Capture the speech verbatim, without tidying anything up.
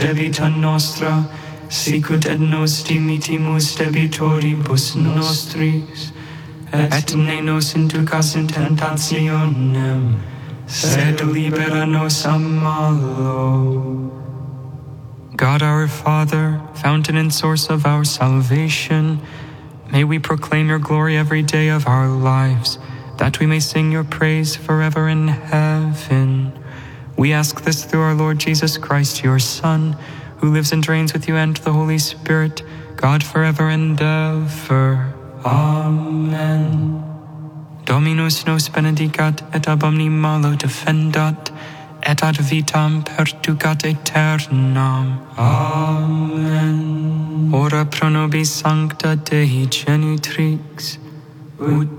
Debita nostra, sicut et nos dimitimus debitoribus nostris, et ne nos inducas in tentationem, sed libera nos a malo. God our Father, fountain and source of our salvation, may we proclaim your glory every day of our lives, that we may sing your praise forever in heaven. We ask this through our Lord Jesus Christ, your Son, who lives and reigns with you and the Holy Spirit, God forever and ever. Amen. Dominus nos benedicat et ab omni malo defendat, et ad vitam perducat aeternam. Amen. Ora pro nobis sancta Dei genitrix, ut